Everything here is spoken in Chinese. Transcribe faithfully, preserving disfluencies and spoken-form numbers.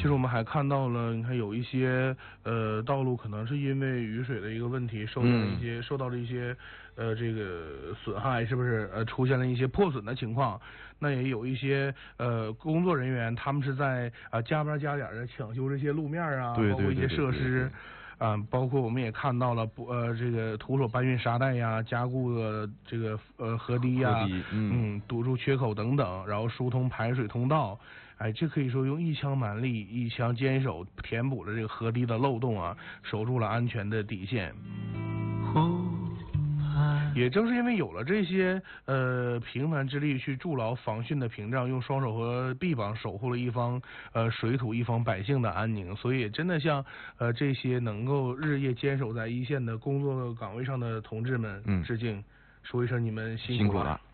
实我们还看到了，你看有一些呃道路可能是因为雨水的一个问题，受到了一些、嗯、受到了一些呃这个损害，是不是呃出现了一些破损的情况？那也有一些呃工作人员，他们是在啊、呃、加班加点的抢修这些路面啊， 对对对对对对包括一些设施。啊、呃，包括我们也看到了不呃这个徒手搬运沙袋呀，加固的这个呃河堤呀， 河堤嗯, 嗯，堵住缺口等等，然后疏通排水通道，哎，这可以说用一腔蛮力、一腔坚守，填补了这个河堤的漏洞啊，守住了安全的底线。也正是因为有了这些呃平凡之力去筑牢防汛的屏障，用双手和臂膀守护了一方呃水土一方百姓的安宁，所以真的向呃这些能够日夜坚守在一线的工作岗位上的同志们致敬，嗯、说一声你们辛苦了。 辛苦了。